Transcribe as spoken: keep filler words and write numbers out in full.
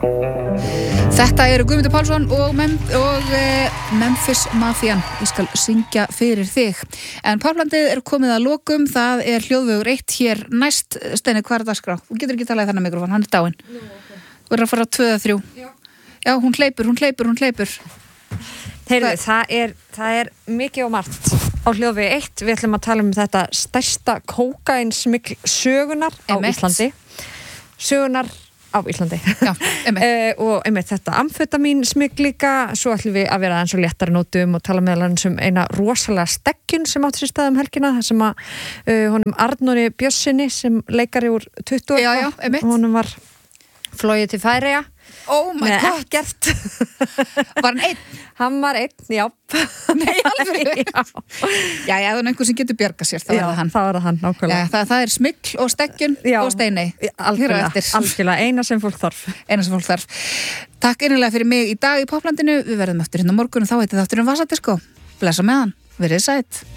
Þetta eru Guðmundur Pálsson og, Mem og uh, Memphis Mafian. Ég skal syngja fyrir þig. En Poplandið er komið að lokum. Það er hljóðvegur eitt hér næst. Steini, hvað er dagskrá? Þú getur ekki talað í þennan mikrofón, hann er dáinn. Nú, ok. Þú verður að fara að tvö eða þrjú. Já. Já, hún hleypur, hún hleypur, hún hleypur. Heyrðu, það er, það er mikið og margt á hljóðvegi eitt. Við ætlum að tala um þetta stærsta kókainsmygl sögunar á Emmett. Íslandi. Sögunar á Íslandi. Já, einmitt. uh, og einmitt þetta amfetamín smygl líka. Svo ætlum við að vera eins og léttari nótum og tala meðal hans um eina rosalega stekkjun sem átti sér stað um helgina. Það sem að uh, honum Arnóri Bjössinni sem leikari úr tuttugu Já, já, einmitt. honum var flogið til Færeyja. Oh my Nei, god. ekkert. Var hann einn? Hann var einn, já. Nei, alveg. Já, já, ef það er einhver sem getur bjargað sér, þá Já, er það hann. það var það hann, nákvæmlega. Já, það, það er smygl og stekkjun Já. og Steiney. Algjörlega, algjörlega, eina sem fólk þarf. Eina sem fólk þarf. Takk innilega fyrir mig í dag í Poplandinu. Við verðum eftir hérna á morgun og þá heitir þátturinn Vasadisko. Blessa með hann. Verið sætt.